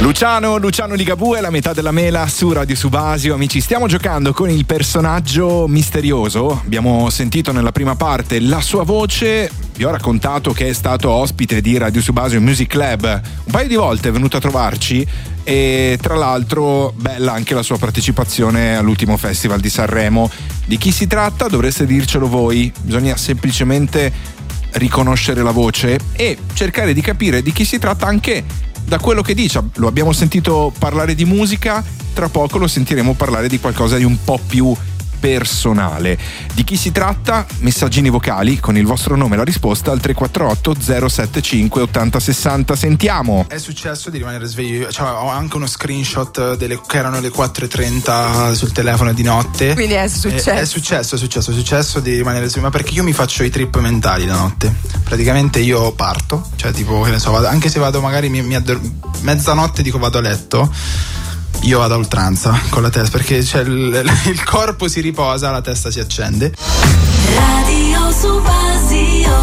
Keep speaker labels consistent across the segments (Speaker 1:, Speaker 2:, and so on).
Speaker 1: Luciano Ligabue, la metà della mela su Radio Subasio. Amici, stiamo giocando con il personaggio misterioso. Abbiamo sentito nella prima parte la sua voce. Vi ho raccontato che è stato ospite di Radio Subasio Music Club un paio di volte, è venuto a trovarci, e tra l'altro bella anche la sua partecipazione all'ultimo Festival di Sanremo. Di chi si tratta dovreste dircelo voi, bisogna semplicemente riconoscere la voce e cercare di capire di chi si tratta anche da quello che dice. Lo abbiamo sentito parlare di musica, tra poco lo sentiremo parlare di qualcosa di un po' più personale. Di chi si tratta? Messaggini vocali con il vostro nome e la risposta al 348 075 80 60. Sentiamo.
Speaker 2: È successo di rimanere sveglio, cioè, ho anche uno screenshot che erano le 4:30 sul telefono di notte.
Speaker 3: Quindi è successo di rimanere sveglio, ma perché io mi faccio i trip mentali la notte. Praticamente io parto, cioè tipo, che ne so, anche se vado magari mezzanotte, dico vado a letto, io vado a oltranza con la testa, perché cioè, il corpo si riposa, la testa si accende.
Speaker 4: Radio Subasio.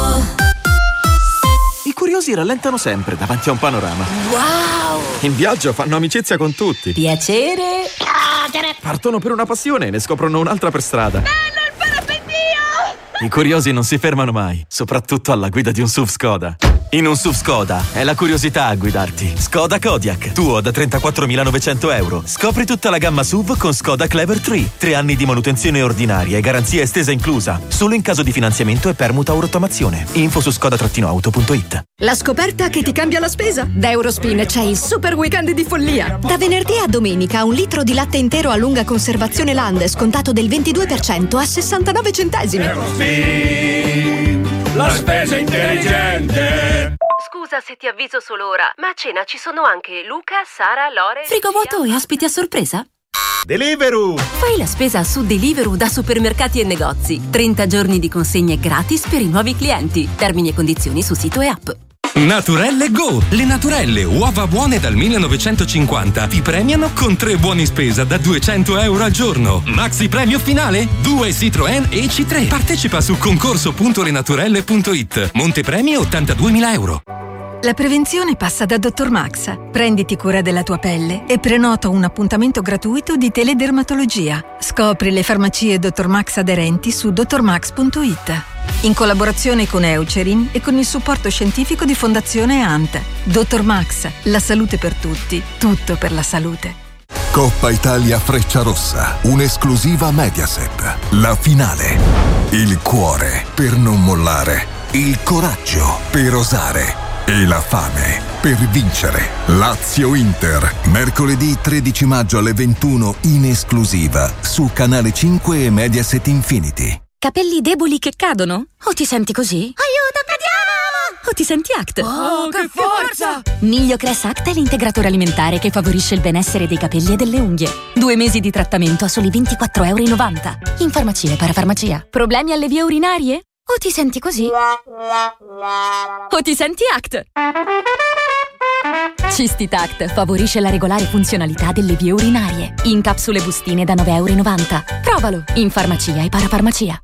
Speaker 5: I curiosi rallentano sempre davanti a un panorama.
Speaker 4: Wow!
Speaker 5: In viaggio fanno amicizia con tutti.
Speaker 4: Piacere.
Speaker 5: Partono per una passione e ne scoprono un'altra per strada.
Speaker 4: Bello il parapendio!
Speaker 5: I curiosi non si fermano mai, soprattutto alla guida di un SUV Skoda. In un SUV Skoda è la curiosità a guidarti. Skoda Kodiaq, tuo da 34.900 euro. Scopri tutta la gamma SUV con Skoda Clever 3. 3 anni di manutenzione ordinaria e garanzia estesa inclusa. Solo in caso di finanziamento e permuta o rottamazione. Info su skoda-auto.it.
Speaker 6: La scoperta che ti cambia la spesa? Da Eurospin c'è il super weekend di follia. Da venerdì a domenica 1 litro di latte intero a lunga conservazione Lande scontato del 22% a 69 centesimi.
Speaker 7: Eurospin, la spesa intelligente.
Speaker 8: Scusa se ti avviso solo ora, ma a cena ci sono anche Luca, Sara, Lore...
Speaker 9: Frigo vuoto e ospiti a sorpresa?
Speaker 10: Deliveroo!
Speaker 9: Fai la spesa su Deliveroo da supermercati e negozi. 30 giorni di consegne gratis per i nuovi clienti. Termini e condizioni su sito e app.
Speaker 11: Naturelle Go! Le Naturelle, uova buone dal 1950, ti premiano con 3 buoni spesa da 200 euro al giorno. Maxi premio finale? 2 Citroën EC3. Partecipa su concorso.lenaturelle.it. Montepremi 82.000 euro.
Speaker 6: La prevenzione passa da Dr. Max. Prenditi cura della tua pelle e prenota un appuntamento gratuito di teledermatologia. Scopri le farmacie Dr. Max aderenti su drmax.it. In collaborazione con Eucerin e con il supporto scientifico di Fondazione ANT. Dr. Max, la salute per tutti, tutto per la salute.
Speaker 12: Coppa Italia Frecciarossa, un'esclusiva Mediaset. La finale. Il cuore per non mollare, il coraggio per osare e la fame per vincere. Lazio-Inter, mercoledì 13 maggio alle 21 in esclusiva su Canale 5 e Mediaset Infinity.
Speaker 9: Capelli deboli che cadono? O ti senti così?
Speaker 4: Aiuto, cadiamo!
Speaker 9: O ti senti Act?
Speaker 4: Oh, che forza!
Speaker 9: Nigliocress Act è l'integratore alimentare che favorisce il benessere dei capelli e delle unghie. 2 mesi di trattamento a soli 24,90 euro. In farmacia e parafarmacia. Problemi alle vie urinarie? O ti senti così? O ti senti Act? Cistitact favorisce la regolare funzionalità delle vie urinarie. In capsule bustine da 9,90 euro. Provalo in farmacia e parafarmacia.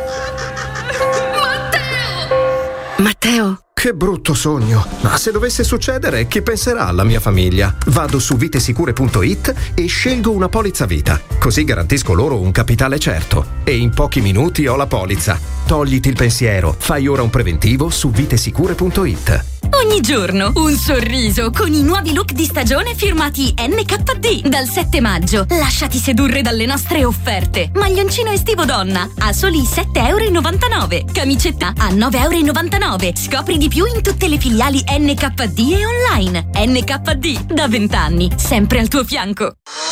Speaker 13: Matteo! Che brutto sogno! Ma se dovesse succedere, chi penserà alla mia famiglia? Vado su vitesicure.it e scelgo una polizza vita. Così garantisco loro un capitale certo. E in pochi minuti ho la polizza. Togliti il pensiero. Fai ora un preventivo su vitesicure.it.
Speaker 9: Ogni giorno un sorriso con i nuovi look di stagione firmati NKD. Dal 7 maggio lasciati sedurre dalle nostre offerte. Maglioncino estivo donna a soli 7,99 euro. Camicetta a 9,99 euro. Scopri di più in tutte le filiali NKD e online. NKD, da 20 anni, sempre al tuo fianco.